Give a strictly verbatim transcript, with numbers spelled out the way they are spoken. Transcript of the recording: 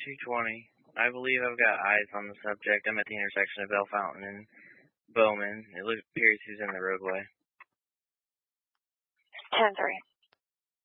two twenty. I believe I've got eyes on the subject. I'm at the intersection of Bell Fountain and Bowman. It looks, appears he's in the roadway. ten three.